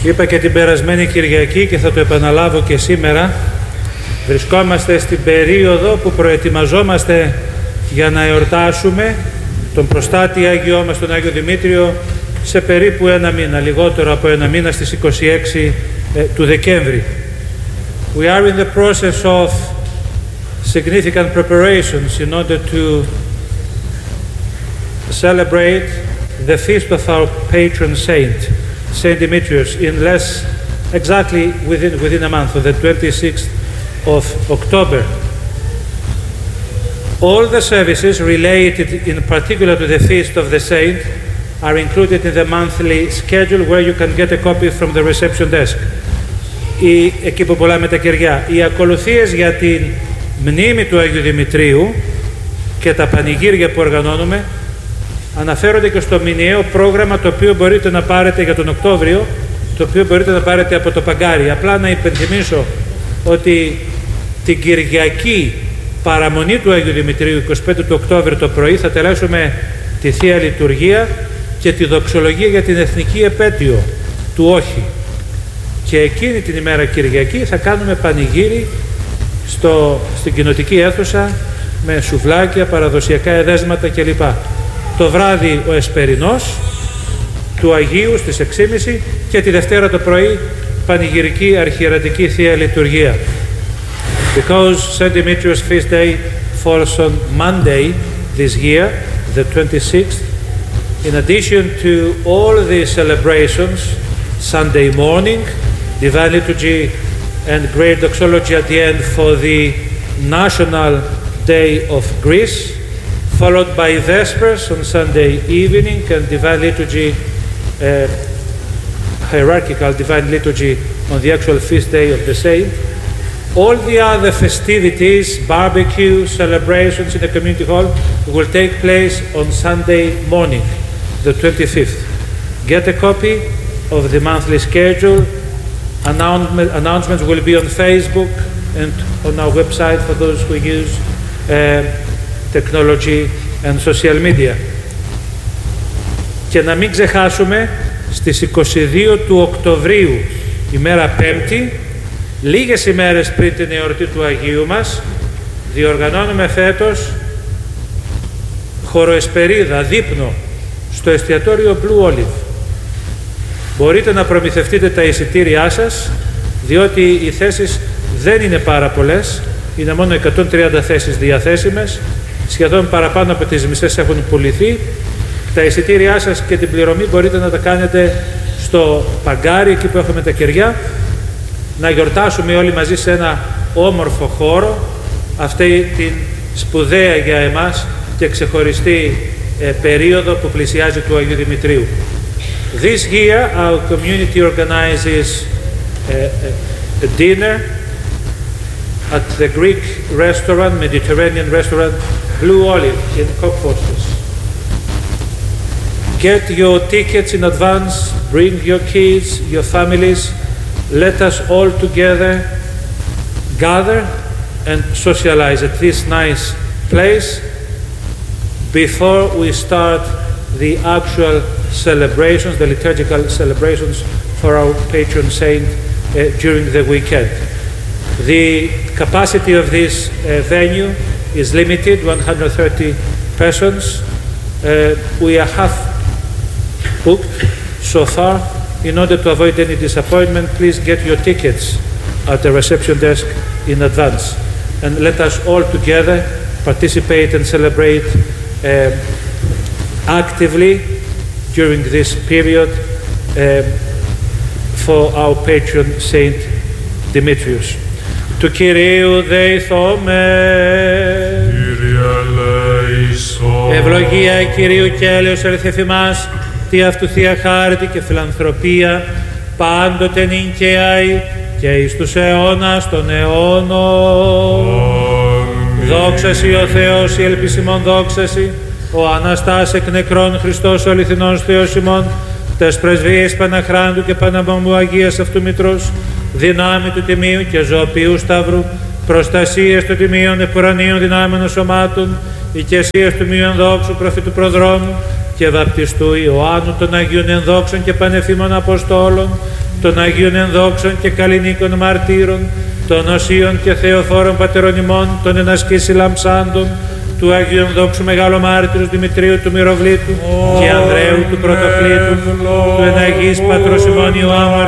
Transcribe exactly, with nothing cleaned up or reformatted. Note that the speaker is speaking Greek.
Είπα και την περασμένη Κυριακή και θα το επαναλάβω και σήμερα. Βρισκόμαστε στην περίοδο που προετοιμαζόμαστε για να εορτάσουμε τον προστάτη Άγιό μας, τον Άγιο Δημήτριο, σε περίπου ένα μήνα, λιγότερο από ένα μήνα, στις είκοσι έξι ε, του Δεκέμβρη. We are in the process of significant preparations in order to celebrate the feast of our patron saint, Saint Demetrius, in less exactly within within a month, on the twenty-sixth of October. All the services related in particular to the feast of the saint are included in the monthly schedule, where you can get a copy from the reception desk. Η, εκεί που πουλάμε τα κεριά. Οι ακολουθίες για την μνήμη του Αγίου Δημητρίου και τα πανηγύρια που οργανώνουμε αναφέρονται και στο μηνιαίο πρόγραμμα, το οποίο μπορείτε να πάρετε για τον Οκτώβριο, το οποίο μπορείτε να πάρετε από το Παγκάρι. Απλά να υπενθυμίσω ότι την Κυριακή παραμονή του Αγίου Δημητρίου, εικοστή πέμπτη του Οκτώβρη το πρωί, θα τελέσουμε τη Θεία Λειτουργία και τη δοξολογία για την εθνική επέτειο του Όχι. Και εκείνη την ημέρα Κυριακή θα κάνουμε πανηγύρι στο, στην κοινοτική αίθουσα με σουβλάκια, παραδοσιακά εδέσματα κλπ. Το βράδυ ο Εσπερινός του Αγίου στις έξι και μισή και τη Δευτέρα το πρωί πανηγυρική αρχιερατική Θεία Λειτουργία. Because Saint Demetrius feast day falls on Monday this year, the twenty-sixth, in addition to all these celebrations, Sunday morning, Divine Liturgy and Great Doxology at the end for the National Day of Greece, followed by Vespers on Sunday evening and Divine Liturgy, uh, hierarchical Divine Liturgy on the actual feast day of the Saint. All the other festivities, barbecue, celebrations in the community hall will take place on Sunday morning, the twenty-fifth. Get a copy of the monthly schedule. Announcement, announcements will be on Facebook and on our website for those who use uh, technology and social media. Και να μην ξεχάσουμε, στις είκοσι δύο του Οκτωβρίου, ημέρα Πέμπτη, λίγες ημέρες πριν την εορτή του Αγίου μας, διοργανώνουμε φέτος χοροεσπερίδα, δείπνο, στο εστιατόριο Blue Olive. Μπορείτε να προμηθευτείτε τα εισιτήριά σας, διότι οι θέσεις δεν είναι πάρα πολλές, είναι μόνο εκατόν τριάντα θέσεις διαθέσιμες, σχεδόν παραπάνω από τις μισές έχουν πουληθεί. Τα εισιτήριά σας και την πληρωμή μπορείτε να τα κάνετε στο Παγκάρι, εκεί που έχουμε τα κεριά, να γιορτάσουμε όλοι μαζί σε ένα όμορφο χώρο αυτή την σπουδαία για εμάς και ξεχωριστή ε, περίοδο που πλησιάζει του Αγίου Δημητρίου. This year our community organizes a, a, a dinner at the Greek restaurant, Mediterranean restaurant, Blue Olive in Cockfosters. Get your tickets in advance, bring your kids, your families. Let us all together gather and socialize at this nice place before we start the actual celebrations, the liturgical celebrations for our patron saint uh, during the weekend. The capacity of this uh, venue is limited, one hundred thirty persons. Uh, we are half booked so far. In order to avoid any disappointment, please get your tickets at the reception desk in advance. And let us all together participate and celebrate uh, actively during this period uh, for our patron Saint Demetrius. Του Κυρίου δεηθώμε. Κύριε ελέησον. Ευλογία Κυρίου και έλεος ελθεφ ημάς, τι αυτού Θεία χάρητη και φιλανθρωπία, πάντοτε νυν και αεί και εις τους αιώνας των αιώνων. Δόξα σοι ο Θεός, η ελπίς ημών δόξα σοι, ο Αναστάς εκ νεκρών Χριστός ο αληθινός Θεός ημών, τες πρεσβείες Παναχράντου και Παναμόμου Αγίας αυτού Μητρός, δυνάμει του Τιμίου και ζωοποιού Σταύρου, προστασίες του Τιμίων επουρανίων δυνάμενων σωμάτων, οικεσίας του Μίου ενδόξου προφήτου προδρόμου και βαπτιστού Ιωάννου των Αγίων ενδόξων και πανεφήμων Αποστόλων, των Αγίων Ενδόξων και Καλλινίκων Μαρτύρων, των Οσίων και Θεοφόρων Πατερών ημών, των ενασκήσει λαμψάντων, του Αγίου Ενδόξου Μεγάλου Μάρτυρου Δημητρίου του Μυροβλήτου και Ανδρέου του Πρωτοκλήτου, του εναγής Πατρός ημών Ιωάννου